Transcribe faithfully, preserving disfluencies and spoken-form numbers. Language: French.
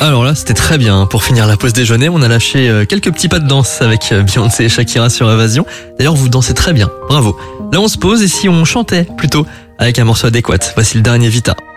Alors là, c'était très bien. Pour finir la pause déjeuner, on a lâché euh, quelques petits pas de danse avec euh, Beyoncé et Shakira sur Évasion. D'ailleurs, vous dansez très bien. Bravo. Là, on se pose et si on chantait plutôt avec un morceau adéquat. Voici le dernier Vita.